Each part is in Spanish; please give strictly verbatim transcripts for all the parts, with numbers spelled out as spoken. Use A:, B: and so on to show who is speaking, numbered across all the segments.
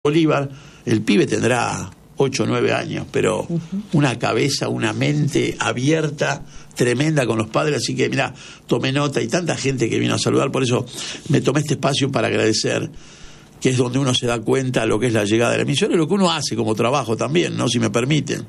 A: Bolívar, el pibe tendrá ocho o nueve años, pero uh-huh. una cabeza, una mente abierta, tremenda con los padres, así que mirá, tomé nota y tanta gente que vino a saludar, por eso me tomé este espacio para agradecer, que es donde uno se da cuenta de lo que es la llegada de la emisora y lo que uno hace como trabajo también, ¿no? Si me permiten.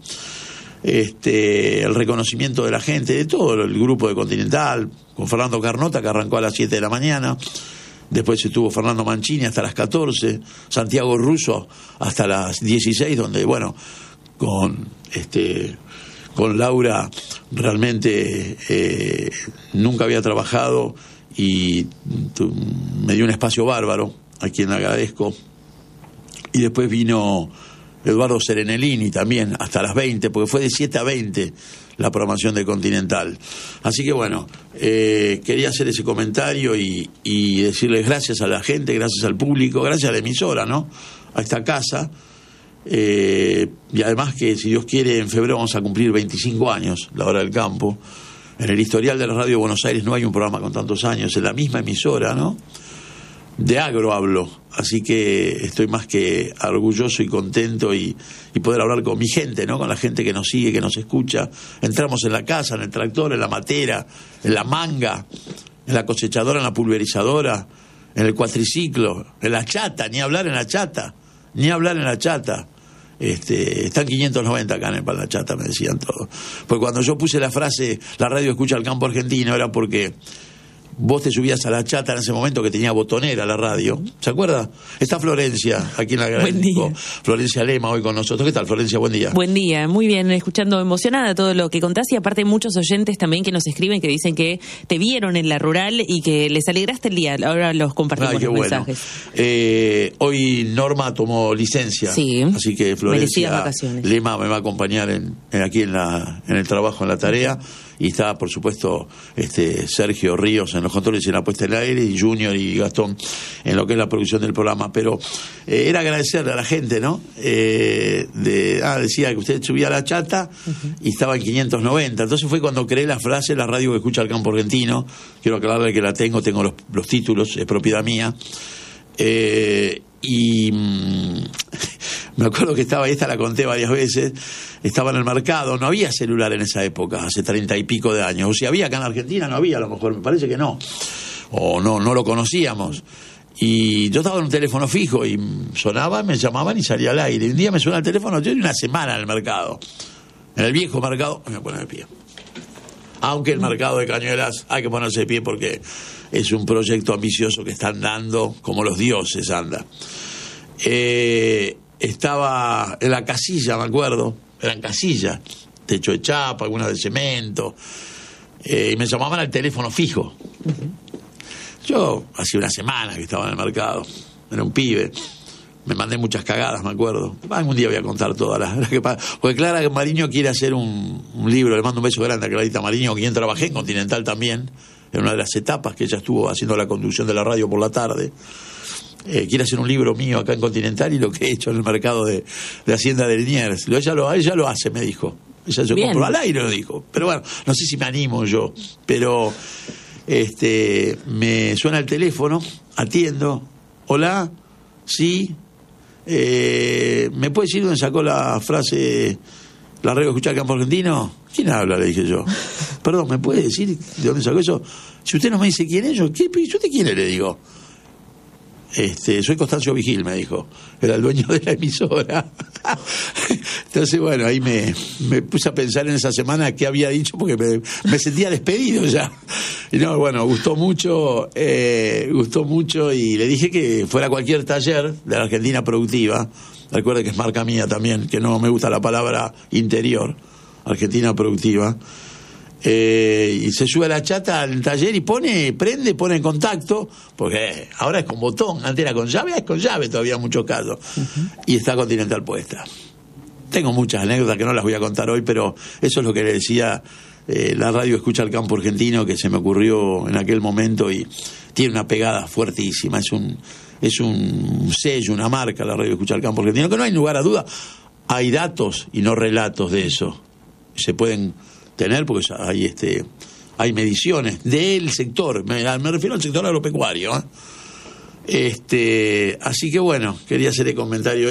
A: Este, el reconocimiento de la gente, de todo el grupo de Continental, con Fernando Carnota, que arrancó a las siete de la mañana. Después estuvo Fernando Mancini hasta las catorce, Santiago Russo hasta las dieciséis, donde, bueno, con este con Laura realmente eh, nunca había trabajado y tu, me dio un espacio bárbaro, a quien agradezco. Y después vino Eduardo Serenellini también, hasta las veinte, porque fue de siete a veinte la programación de Continental. Así que bueno, eh, quería hacer ese comentario y, y decirles gracias a la gente, gracias al público, gracias a la emisora, ¿no? A esta casa. Eh, y además que, si Dios quiere, en febrero vamos a cumplir veinticinco años, La Hora del Campo. En el historial de la radio de Buenos Aires no hay un programa con tantos años, es la misma emisora, ¿no? De agro hablo, así que estoy más que orgulloso y contento y, y poder hablar con mi gente, ¿no? Con la gente que nos sigue, que nos escucha. Entramos en la casa, en el tractor, en la matera, en la manga, en la cosechadora, en la pulverizadora, en el cuatriciclo, en la chata, ni hablar en la chata, ni hablar en la chata. Este, están quinientos noventa acá en el Pan La Chata, me decían todos. Porque cuando yo puse la frase, la radio escucha al campo argentino, era porque vos te subías a la chata en ese momento que tenía botonera la radio. ¿Se acuerda? Está Florencia, aquí en la gran Florencia Lema hoy con nosotros. ¿Qué tal, Florencia? Buen día.
B: Buen día, muy bien, escuchando emocionada todo lo que contás y aparte muchos oyentes también que nos escriben que dicen que te vieron en la rural y que les alegraste el día. Ahora los compartimos.
A: Ay,
B: los
A: bueno.
B: mensajes.
A: Eh, hoy Norma tomó licencia.
B: Sí,
A: así que Florencia
B: vacaciones.
A: Lema me va a acompañar en, en aquí en la en el trabajo, en la tarea. Y está, por supuesto, este Sergio Ríos en los controles y en la puesta en el aire, y Junior y Gastón en lo que es la producción del programa. Pero eh, era agradecerle a la gente, ¿no? Eh, de, ah, decía que usted subía a la chata uh-huh. y estaba en quinientos noventa. Entonces fue cuando creé la frase, la radio que escucha el campo argentino. Quiero aclararle que la tengo, tengo los, los títulos, es propiedad mía. Eh, y mmm, me acuerdo que estaba, y esta la conté varias veces, estaba en el mercado, no había celular en esa época, hace treinta y pico de años, o si había acá en Argentina, no había, a lo mejor, me parece que no, o no, no lo conocíamos, y yo estaba en un teléfono fijo, y sonaba, me llamaban y salía al aire, y un día me suena el teléfono, yo una semana en el mercado, en el viejo mercado, me voy a poner de pie, aunque el mercado de Cañuelas hay que ponerse de pie porque es un proyecto ambicioso que están dando como los dioses anda. Eh, estaba en la casilla, me acuerdo, eran casillas, techo de chapa, algunas de cemento, eh, y me llamaban al teléfono fijo. Uh-huh. Yo hacía una semana que estaba en el mercado, era un pibe, me mandé muchas cagadas, me acuerdo. Algún día voy a contar todas las, las que pasan. Porque Clara Mariño quiere hacer un, un libro, le mando un beso grande a Clarita Mariño, con quien trabajé en Continental también, en una de las etapas que ella estuvo haciendo la conducción de la radio por la tarde. Eh, quiere hacer un libro mío acá en Continental y lo que he hecho en el mercado de, de Hacienda de Liniers. Lo, ella, lo, ella lo hace, me dijo. Ella se compró al aire, lo dijo. Pero bueno, no sé si me animo yo. Pero este me suena el teléfono, atiendo. Hola, sí. Eh, ¿Me puede decir dónde sacó la frase la radio escuchar campo argentino? ¿Quién habla? Le dije yo. Perdón, ¿me puede decir de dónde sacó eso? Si usted no me dice quién es, yo, ¿qué, ¿usted quién es? Le digo. Este, soy Constancio Vigil, me dijo. Era el dueño de la emisora. Entonces, bueno, ahí me, me puse a pensar en esa semana qué había dicho, porque me, me sentía despedido ya. Y no, bueno, gustó mucho, eh, gustó mucho, y le dije que fuera a cualquier taller de la Argentina Productiva. Recuerde que es marca mía también, que no me gusta la palabra interior. Argentina Productiva. Eh, y se sube a la chata al taller y pone, prende, pone en contacto, porque ahora es con botón, antes era con llave, es con llave todavía en muchos casos, uh-huh. y está Continental puesta. Tengo muchas anécdotas que no las voy a contar hoy, pero eso es lo que le decía, eh, la radio escucha el campo argentino, que se me ocurrió en aquel momento y tiene una pegada fuertísima, es un, es un sello, una marca la radio escucha el campo argentino, que no hay lugar a duda, hay datos y no relatos de eso, se pueden tener porque hay este hay mediciones del sector, me, me refiero al sector agropecuario, ¿eh? Este, así que bueno, quería hacer el comentario.